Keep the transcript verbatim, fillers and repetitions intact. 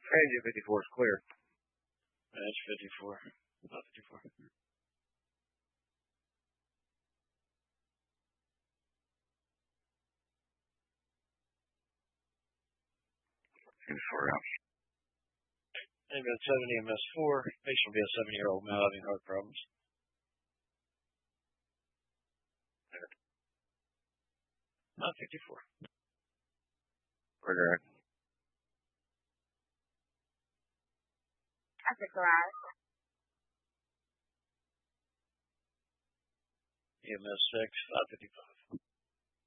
Engine fifty-four is clear. That's fifty-four. Not fifty-four. fifty-four out. Ambulance seventy M S four. Patient will be a seventy-year-old male having heart problems. Not fifty-four. Order. At the garage. E M S six, five fifty-five.